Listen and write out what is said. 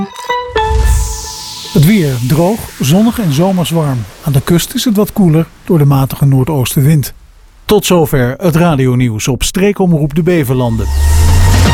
Het weer droog, zonnig en zomers warm. Aan de kust is het wat koeler door de matige noordoostenwind. Tot zover het radionieuws op Streekomroep de Beverlanden.